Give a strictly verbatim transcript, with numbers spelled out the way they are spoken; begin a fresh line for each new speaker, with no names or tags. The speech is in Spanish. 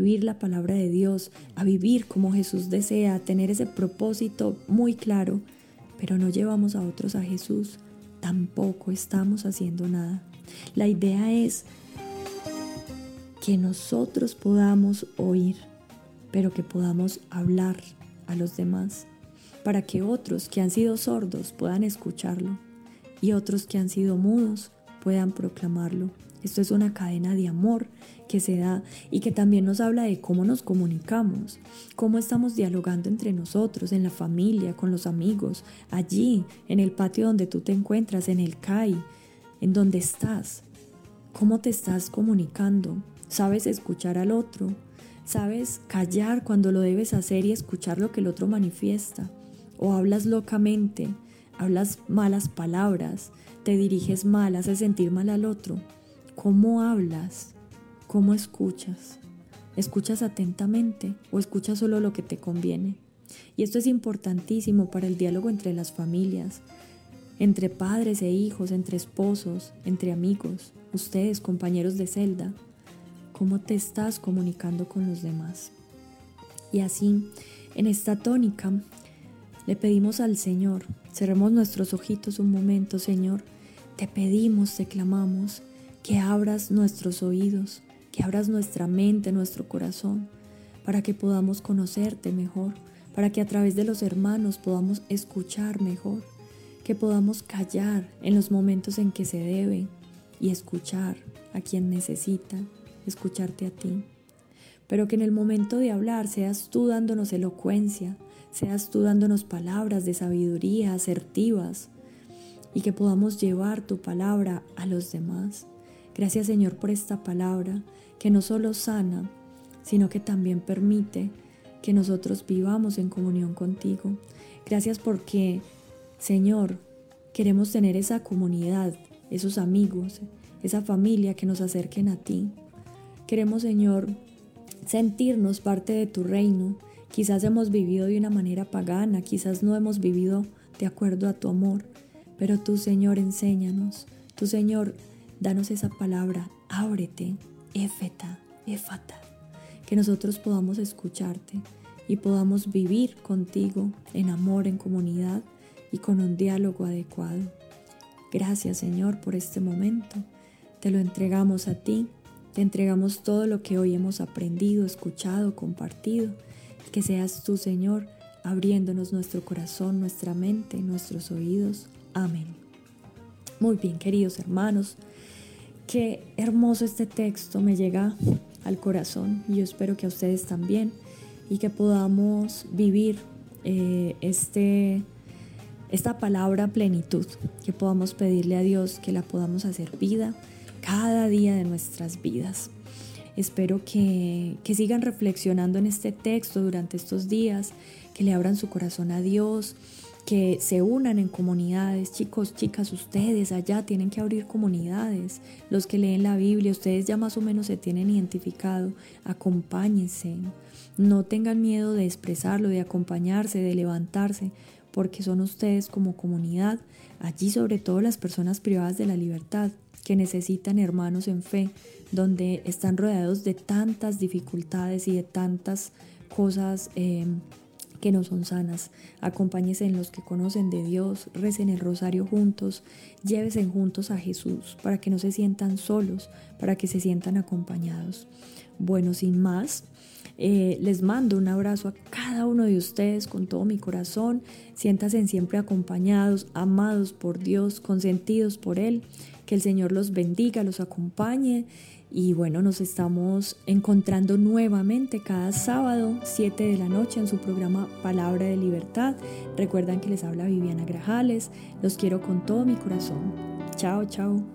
vivir la palabra de Dios, a vivir como Jesús desea, a tener ese propósito muy claro, pero no llevamos a otros a Jesús, tampoco estamos haciendo nada. La idea es que nosotros podamos oír, pero que podamos hablar a los demás, para que otros que han sido sordos puedan escucharlo y otros que han sido mudos puedan proclamarlo. Esto es una cadena de amor que se da y que también nos habla de cómo nos comunicamos, cómo estamos dialogando entre nosotros, en la familia, con los amigos, allí, en el patio donde tú te encuentras, en el C A I, en donde estás. ¿Cómo te estás comunicando? ¿Sabes escuchar al otro? ¿Sabes callar cuando lo debes hacer y escuchar lo que el otro manifiesta? ¿O hablas locamente? ¿Hablas malas palabras? ¿Te diriges mal? ¿Haces sentir mal al otro? ¿Cómo hablas? ¿Cómo escuchas? ¿Escuchas atentamente o escuchas solo lo que te conviene? Y esto es importantísimo para el diálogo entre las familias, entre padres e hijos, entre esposos, entre amigos, ustedes, compañeros de celda. ¿Cómo te estás comunicando con los demás? Y así, en esta tónica, le pedimos al Señor, cerremos nuestros ojitos un momento, Señor, te pedimos, te clamamos, que abras nuestros oídos, que abras nuestra mente, nuestro corazón, para que podamos conocerte mejor, para que a través de los hermanos podamos escuchar mejor, que podamos callar en los momentos en que se debe y escuchar a quien necesita escucharte a ti. Pero que en el momento de hablar seas tú dándonos elocuencia, seas tú dándonos palabras de sabiduría asertivas y que podamos llevar tu palabra a los demás. Gracias, Señor, por esta palabra que no solo sana, sino que también permite que nosotros vivamos en comunión contigo. Gracias porque, Señor, queremos tener esa comunidad, esos amigos, esa familia que nos acerquen a ti. Queremos, Señor, sentirnos parte de tu reino. Quizás hemos vivido de una manera pagana, quizás no hemos vivido de acuerdo a tu amor, pero tú, Señor, enséñanos. Tú, Señor, danos esa palabra, ábrete, éfeta, éfata, que nosotros podamos escucharte y podamos vivir contigo en amor, en comunidad y con un diálogo adecuado. Gracias, Señor, por este momento. Te lo entregamos a ti, te entregamos todo lo que hoy hemos aprendido, escuchado, compartido. Que seas tú, Señor, abriéndonos nuestro corazón, nuestra mente, nuestros oídos. Amén. Muy bien, queridos hermanos, qué hermoso este texto, me llega al corazón y yo espero que a ustedes también y que podamos vivir eh, este, esta palabra a plenitud, que podamos pedirle a Dios que la podamos hacer vida cada día de nuestras vidas. Espero que, que sigan reflexionando en este texto durante estos días, que le abran su corazón a Dios, que se unan en comunidades. Chicos, chicas, ustedes allá tienen que abrir comunidades. Los que leen la Biblia, ustedes ya más o menos se tienen identificado. Acompáñense, no tengan miedo de expresarlo, de acompañarse, de levantarse, porque son ustedes como comunidad, allí sobre todo las personas privadas de la libertad, que necesitan hermanos en fe, donde están rodeados de tantas dificultades y de tantas cosas eh, que no son sanas. Acompáñense en los que conocen de Dios, recen el rosario juntos, llévense juntos a Jesús para que no se sientan solos, para que se sientan acompañados. Bueno, sin más, eh, les mando un abrazo a cada uno de ustedes con todo mi corazón. Siéntanse siempre acompañados, amados por Dios, consentidos por Él. Que el Señor los bendiga, los acompañe y bueno, nos estamos encontrando nuevamente cada sábado, siete de la noche en su programa Palabra de Libertad. Recuerdan que les habla Viviana Grajales, los quiero con todo mi corazón. Chao, chao.